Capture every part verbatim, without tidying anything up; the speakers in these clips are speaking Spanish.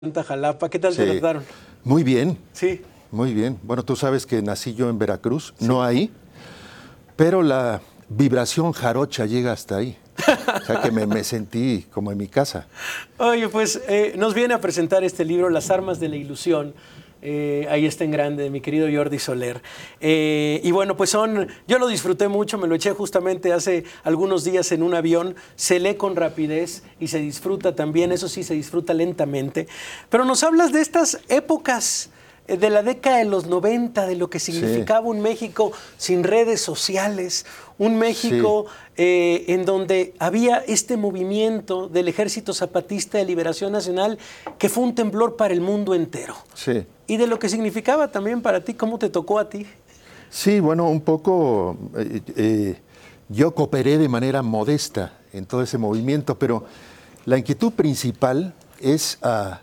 Santa Jalapa, ¿qué tal Sí. te trataron? Muy bien, Sí. muy bien. Bueno, tú sabes que nací yo en Veracruz, Sí. no ahí, pero la vibración jarocha llega hasta ahí. O sea que me, me sentí como en mi casa. Oye, pues eh, nos viene a presentar este libro, Las armas de la ilusión. Eh, ahí está en grande, mi querido Jordi Soler. Eh, y bueno, pues son, yo lo disfruté mucho, me lo eché justamente hace algunos días en un avión, se lee con rapidez y se disfruta también, eso sí, se disfruta lentamente. Pero nos hablas de estas épocas eh, de la década de los noventa, de lo que significaba un México sin redes sociales, un México eh, en donde había este movimiento del Ejército Zapatista de Liberación Nacional que fue un temblor para el mundo entero. Sí. Y de lo que significaba también para ti, ¿cómo te tocó a ti? Sí, bueno, un poco eh, eh, yo cooperé de manera modesta en todo ese movimiento, pero la inquietud principal es uh,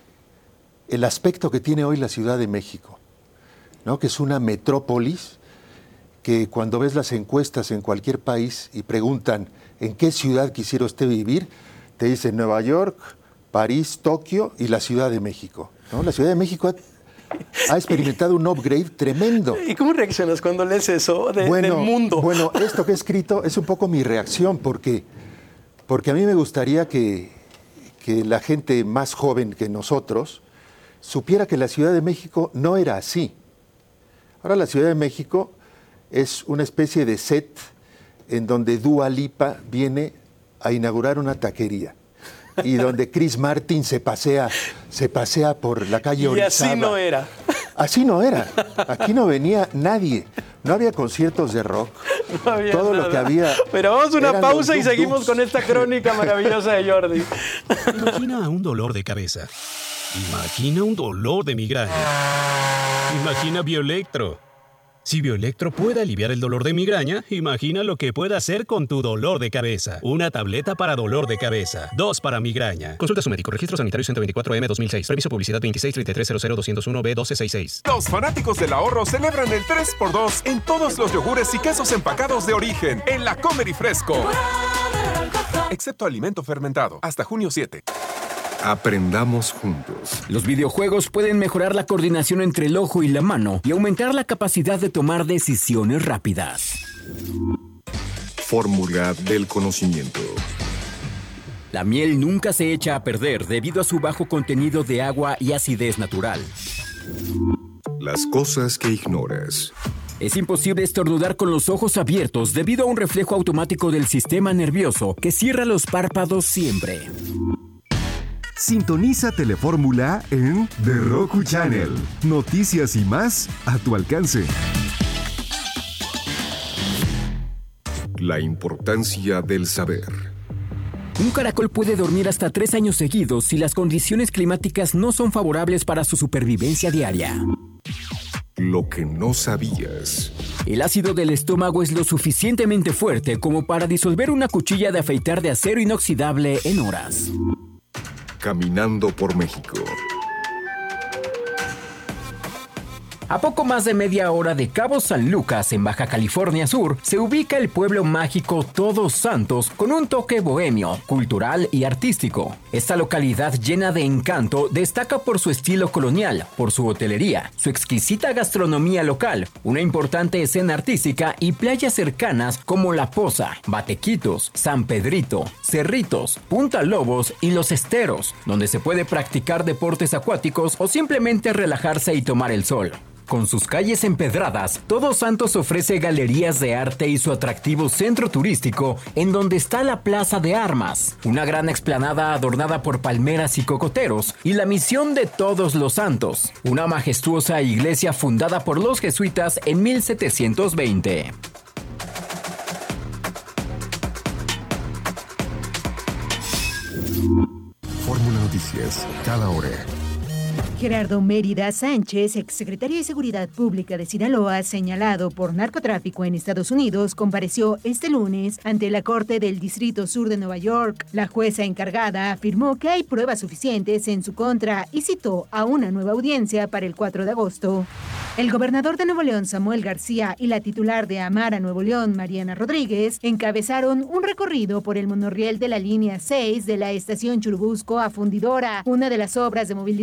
el aspecto que tiene hoy la Ciudad de México, ¿no? Que es una metrópolis que cuando ves las encuestas en cualquier país y preguntan en qué ciudad quisiera usted vivir, te dicen Nueva York, París, Tokio y la Ciudad de México, ¿no? La Ciudad de México ha, ha experimentado un upgrade tremendo. ¿Y cómo reaccionas cuando lees eso de, bueno, del mundo? Bueno, esto que he escrito es un poco mi reacción porque, porque a mí me gustaría que, que la gente más joven que nosotros supiera que la Ciudad de México no era así. Ahora la Ciudad de México es una especie de set en donde Dua Lipa viene a inaugurar una taquería y donde Chris Martin se pasea, se pasea por la calle Orizaba. Y así no era. Así no era. Aquí no venía nadie. No había conciertos de rock. No había Todo nada. lo que había. Pero vamos a una eran pausa los y seguimos duk-duks. con esta crónica maravillosa de Jordi. Imagina un dolor de cabeza. Imagina un dolor de migraña. Imagina Bioelectro. Si Bioelectro puede aliviar el dolor de migraña, imagina lo que puede hacer con tu dolor de cabeza. Una tableta para dolor de cabeza. Dos para migraña. Consulta a su médico. Registro sanitario ciento veinticuatro M dos mil seis. Permiso publicidad veintiséis treinta y tres cero cero doscientos uno B doce sesenta y seis. Los fanáticos del ahorro celebran el tres por dos en todos los yogures y quesos empacados de origen en la Comer y Fresco. Excepto alimento fermentado. Hasta junio siete. Aprendamos juntos. Los videojuegos pueden mejorar la coordinación entre el ojo y la mano y aumentar la capacidad de tomar decisiones rápidas. Fórmula del conocimiento. La miel nunca se echa a perder debido a su bajo contenido de agua y acidez natural. Las cosas que ignoras. Es imposible estornudar con los ojos abiertos debido a un reflejo automático del sistema nervioso que cierra los párpados siempre. Sintoniza Telefórmula en The Roku Channel. Noticias y más a tu alcance. La importancia del saber. Un caracol puede dormir hasta tres años seguidos si las condiciones climáticas no son favorables para su supervivencia diaria. Lo que no sabías. El ácido del estómago es lo suficientemente fuerte como para disolver una cuchilla de afeitar de acero inoxidable en horas. Caminando por México. A poco más de media hora de Cabo San Lucas, en Baja California Sur, se ubica el pueblo mágico Todos Santos con un toque bohemio, cultural y artístico. Esta localidad llena de encanto destaca por su estilo colonial, por su hotelería, su exquisita gastronomía local, una importante escena artística y playas cercanas como La Poza, Batequitos, San Pedrito, Cerritos, Punta Lobos y Los Esteros, donde se puede practicar deportes acuáticos o simplemente relajarse y tomar el sol. Con sus calles empedradas, Todos Santos ofrece galerías de arte y su atractivo centro turístico, en donde está la Plaza de Armas, una gran explanada adornada por palmeras y cocoteros, y la Misión de Todos los Santos, una majestuosa iglesia fundada por los jesuitas en mil setecientos veinte. Fórmula Noticias, cada hora. Gerardo Mérida Sánchez, exsecretario de Seguridad Pública de Sinaloa, señalado por narcotráfico en Estados Unidos, compareció este lunes ante la Corte del Distrito Sur de Nueva York. La jueza encargada afirmó que hay pruebas suficientes en su contra y citó a una nueva audiencia para el cuatro de agosto. El gobernador de Nuevo León, Samuel García, y la titular de Amara Nuevo León, Mariana Rodríguez, encabezaron un recorrido por el monorriel de la línea seis de la estación Churubusco a Fundidora, una de las obras de movilidad